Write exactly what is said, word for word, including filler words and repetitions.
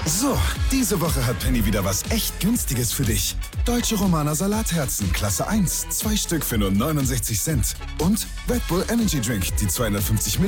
So, diese Woche hat Penny wieder was echt Günstiges für dich. Deutsche Romana Salatherzen, Klasse eins. Zwei Stück für nur neunundsechzig Cent. Und Red Bull Energy Drink, die zweihundertfünfzig